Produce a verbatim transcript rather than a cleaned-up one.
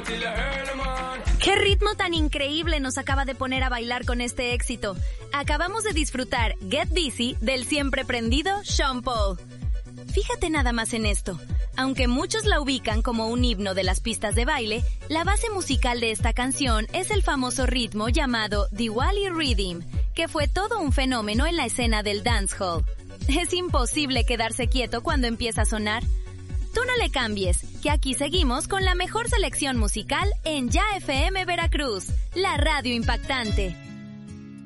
¡Qué ritmo tan increíble nos acaba de poner a bailar con este éxito! Acabamos de disfrutar Get Busy del siempre prendido Sean Paul. Fíjate nada más en esto. Aunque muchos la ubican como un himno de las pistas de baile, la base musical de esta canción es el famoso ritmo llamado Diwali Rhythm, que fue todo un fenómeno en la escena del dancehall. Es imposible quedarse quieto cuando empieza a sonar. Tú no le cambies, que aquí seguimos con la mejor selección musical en Ya F M Veracruz, la radio impactante.